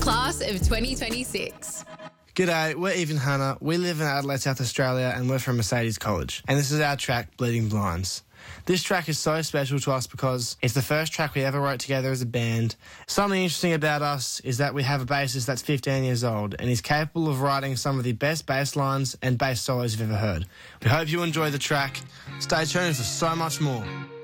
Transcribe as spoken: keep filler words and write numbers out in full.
Class of twenty twenty-six. G'day, we're Eve and Hannah. We live in Adelaide, South Australia, and we're from Mercedes College. And this is our track, Bleeding Blinds. This track is so special to us because it's the first track we ever wrote together as a band. Something interesting about us is that we have a bassist that's fifteen years old and is capable of writing some of the best bass lines and bass solos you've ever heard. We hope you enjoy the track. Stay tuned for so much more.